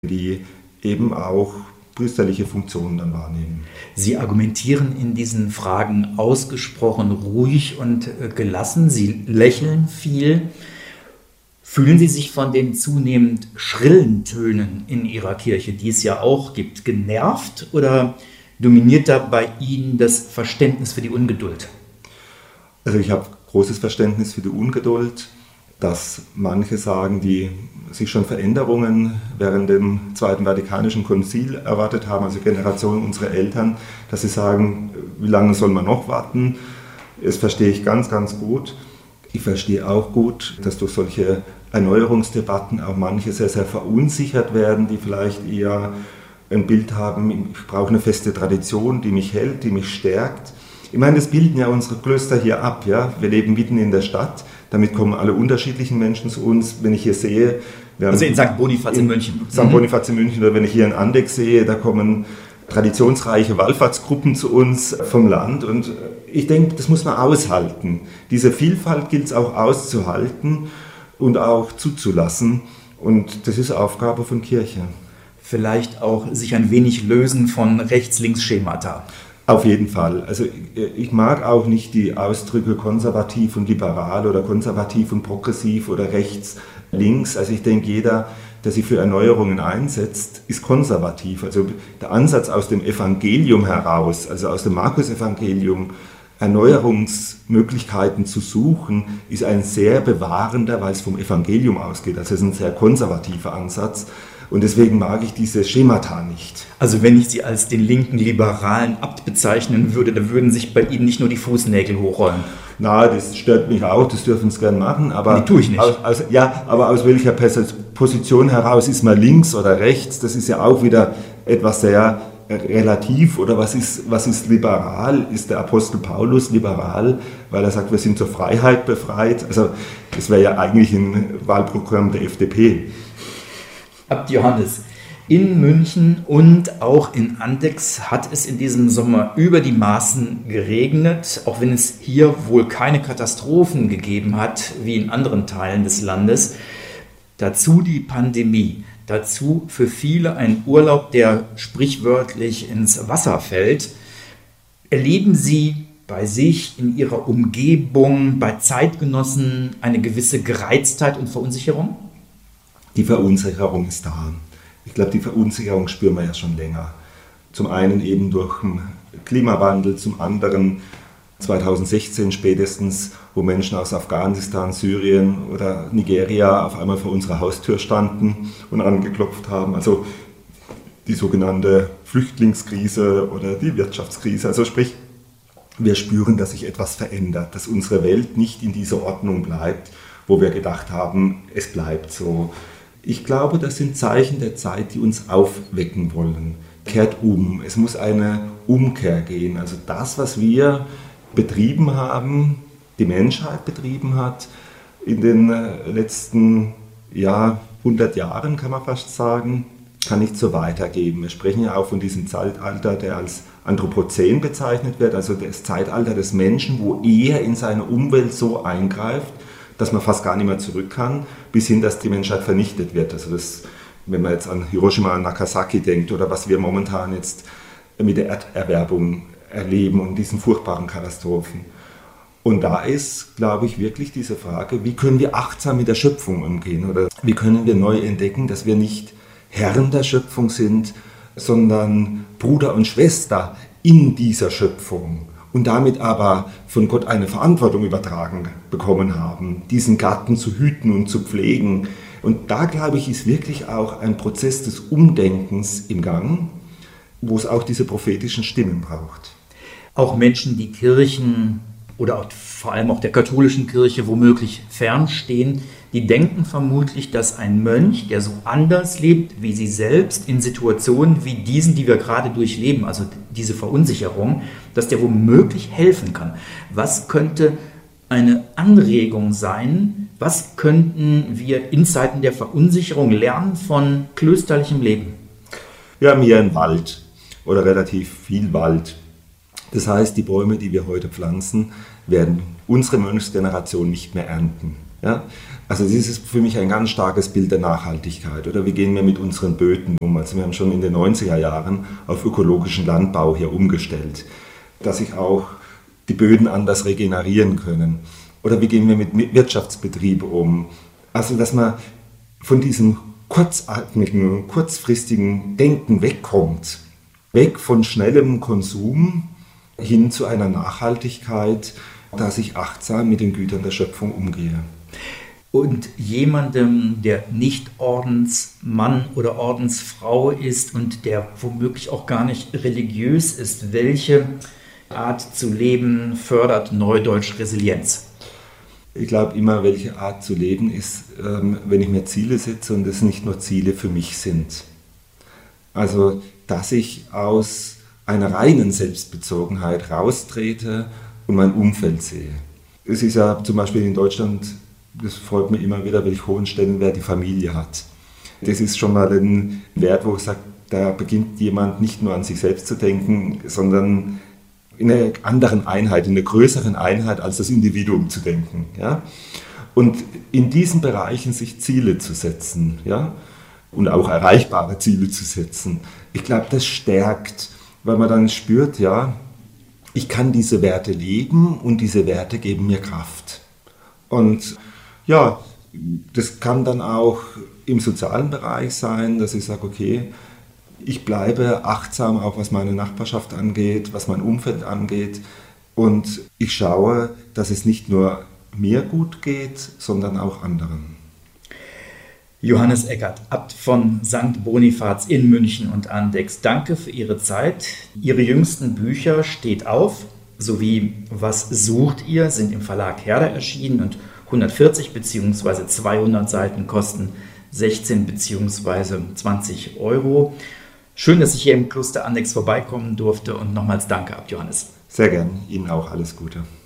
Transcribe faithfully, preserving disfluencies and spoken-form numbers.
die eben auch priesterliche Funktionen dann wahrnehmen. Sie argumentieren in diesen Fragen ausgesprochen ruhig und gelassen. Sie lächeln viel. Fühlen Sie sich von den zunehmend schrillen Tönen in Ihrer Kirche, die es ja auch gibt, genervt oder dominiert da bei Ihnen das Verständnis für die Ungeduld? Also ich habe großes Verständnis für die Ungeduld, dass manche sagen, die sich schon Veränderungen während dem Zweiten Vatikanischen Konzil erwartet haben, also Generationen unserer Eltern, dass sie sagen, wie lange soll man noch warten? Das verstehe ich ganz, ganz gut. Ich verstehe auch gut, dass durch solche Erneuerungsdebatten auch manche sehr, sehr verunsichert werden, die vielleicht eher ein Bild haben, ich brauche eine feste Tradition, die mich hält, die mich stärkt. Ich meine, das bilden ja unsere Klöster hier ab. Ja? Wir leben mitten in der Stadt, damit kommen alle unterschiedlichen Menschen zu uns. Wenn ich hier sehe... Wir also in Sankt Bonifaz in, in München. Sankt Bonifaz in München, oder wenn ich hier in Andex sehe, da kommen traditionsreiche Wallfahrtsgruppen zu uns vom Land. Und ich denke, das muss man aushalten. Diese Vielfalt gilt es auch auszuhalten und auch zuzulassen. Und das ist Aufgabe von Kirche. Vielleicht auch sich ein wenig lösen von Rechts-Links-Schemata. Auf jeden Fall. Also ich mag auch nicht die Ausdrücke konservativ und liberal oder konservativ und progressiv oder rechts, links. Also ich denke, jeder, der sich für Erneuerungen einsetzt, ist konservativ. Also der Ansatz aus dem Evangelium heraus, also aus dem Markus-Evangelium, Erneuerungsmöglichkeiten zu suchen, ist ein sehr bewahrender, weil es vom Evangelium ausgeht. Also es ist ein sehr konservativer Ansatz. Und deswegen mag ich diese Schemata nicht. Also wenn ich Sie als den linken liberalen Abt bezeichnen würde, dann würden sich bei Ihnen nicht nur die Fußnägel hochrollen. Na, das stört mich auch, das dürfen Sie gern machen. Aber nee, tue ich nicht. Aus, aus, ja, aber aus welcher Position heraus ist man links oder rechts? Das ist ja auch wieder etwas sehr relativ. Oder was ist, was ist liberal? Ist der Apostel Paulus liberal, weil er sagt, wir sind zur Freiheit befreit? Also das wäre ja eigentlich ein Wahlprogramm der F D P. Abt Johannes, in München und auch in Andex hat es in diesem Sommer über die Maßen geregnet, auch wenn es hier wohl keine Katastrophen gegeben hat, wie in anderen Teilen des Landes. Dazu die Pandemie, dazu für viele ein Urlaub, der sprichwörtlich ins Wasser fällt. Erleben Sie bei sich, in Ihrer Umgebung, bei Zeitgenossen eine gewisse Gereiztheit und Verunsicherung? Die Verunsicherung ist da. Ich glaube, die Verunsicherung spüren wir ja schon länger. Zum einen eben durch den Klimawandel, zum anderen zweitausendsechzehn spätestens, wo Menschen aus Afghanistan, Syrien oder Nigeria auf einmal vor unserer Haustür standen und angeklopft haben. Also die sogenannte Flüchtlingskrise oder die Wirtschaftskrise. Also sprich, wir spüren, dass sich etwas verändert, dass unsere Welt nicht in dieser Ordnung bleibt, wo wir gedacht haben, es bleibt so. Ich glaube, das sind Zeichen der Zeit, die uns aufwecken wollen. Kehrt um. Es muss eine Umkehr gehen. Also das, was wir betrieben haben, die Menschheit betrieben hat, in den letzten ja, hundert Jahren, kann man fast sagen, kann nicht so weitergehen. Wir sprechen ja auch von diesem Zeitalter, der als Anthropozän bezeichnet wird, also das Zeitalter des Menschen, wo er in seine Umwelt so eingreift, dass man fast gar nicht mehr zurück kann, bis hin, dass die Menschheit vernichtet wird. Also das, wenn man jetzt an Hiroshima und Nagasaki denkt oder was wir momentan jetzt mit der Erderwärmung erleben und diesen furchtbaren Katastrophen. Und da ist, glaube ich, wirklich diese Frage, wie können wir achtsam mit der Schöpfung umgehen oder wie können wir neu entdecken, dass wir nicht Herren der Schöpfung sind, sondern Bruder und Schwester in dieser Schöpfung. Und damit aber von Gott eine Verantwortung übertragen bekommen haben, diesen Garten zu hüten und zu pflegen. Und da, glaube ich, ist wirklich auch ein Prozess des Umdenkens im Gang, wo es auch diese prophetischen Stimmen braucht. Auch Menschen, die Kirchen oder auch vor allem auch der katholischen Kirche womöglich fernstehen, die denken vermutlich, dass ein Mönch, der so anders lebt wie sie selbst, in Situationen wie diesen, die wir gerade durchleben, also diese Verunsicherung, dass der womöglich helfen kann. Was könnte eine Anregung sein? Was könnten wir in Zeiten der Verunsicherung lernen von klösterlichem Leben? Wir haben hier einen Wald oder relativ viel Wald. Das heißt, die Bäume, die wir heute pflanzen, werden unsere Mönchsgeneration nicht mehr ernten. Ja? Also das ist für mich ein ganz starkes Bild der Nachhaltigkeit. Oder wie gehen wir mit unseren Böden um? Also wir haben schon in den neunziger Jahren auf ökologischen Landbau hier umgestellt, dass sich auch die Böden anders regenerieren können. Oder wie gehen wir mit Wirtschaftsbetrieb um? Also dass man von diesem kurzatmigen, kurzfristigen Denken wegkommt, weg von schnellem Konsum hin zu einer Nachhaltigkeit, dass ich achtsam mit den Gütern der Schöpfung umgehe. Und jemandem, der nicht Ordensmann oder Ordensfrau ist und der womöglich auch gar nicht religiös ist, welche Art zu leben fördert Neudeutsch Resilienz? Ich glaube immer, welche Art zu leben ist, wenn ich mir Ziele setze und es nicht nur Ziele für mich sind. Also, dass ich aus einer reinen Selbstbezogenheit raustrete und mein Umfeld sehe. Es ist ja zum Beispiel in Deutschland, das freut mich immer wieder, welch hohen Stellenwert die Familie hat. Das ist schon mal ein Wert, wo ich sage, da beginnt jemand nicht nur an sich selbst zu denken, sondern in einer anderen Einheit, in einer größeren Einheit als das Individuum zu denken. Ja? Und in diesen Bereichen sich Ziele zu setzen, ja? Und auch erreichbare Ziele zu setzen, ich glaube, das stärkt, weil man dann spürt, ja, ich kann diese Werte leben und diese Werte geben mir Kraft. Und ja, das kann dann auch im sozialen Bereich sein, dass ich sage, okay, ich bleibe achtsam, auch was meine Nachbarschaft angeht, was mein Umfeld angeht. Und ich schaue, dass es nicht nur mir gut geht, sondern auch anderen. Johannes Eckert, Abt von Sankt Bonifaz in München und Andechs, danke für Ihre Zeit. Ihre jüngsten Bücher Steht auf sowie Was sucht ihr sind im Verlag Herder erschienen und hundertvierzig bzw. zweihundert Seiten kosten sechzehn bzw. zwanzig Euro. Schön, dass ich hier im Kloster Andechs vorbeikommen durfte und nochmals danke, Abt Johannes. Sehr gern, Ihnen auch alles Gute.